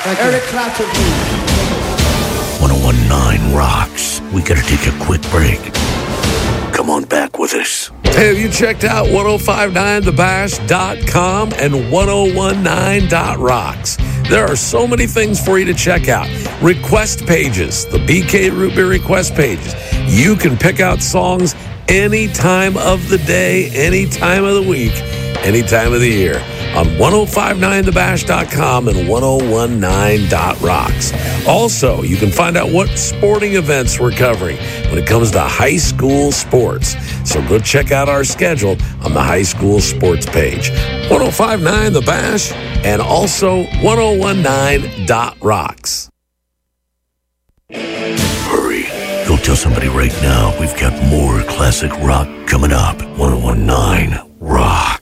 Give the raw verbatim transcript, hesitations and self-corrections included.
Eric Clapton. ten nineteen rocks. We gotta take a quick break. Come on back with us. Hey, have you checked out ten fifty-nine the bash dot com and ten nineteen dot rocks? There are so many things for you to check out. Request pages, the B K Root Beer request pages. You can pick out songs any time of the day, any time of the week, any time of the year on ten fifty-nine the bash dot com and ten nineteen dot rocks. Also, you can find out what sporting events we're covering when it comes to high school sports. So go check out our schedule on the high school sports page. ten fifty-nine The Bash and also ten nineteen dot rocks. Hurry. Go tell somebody right now we've got more classic rock coming up. ten nineteen Rock.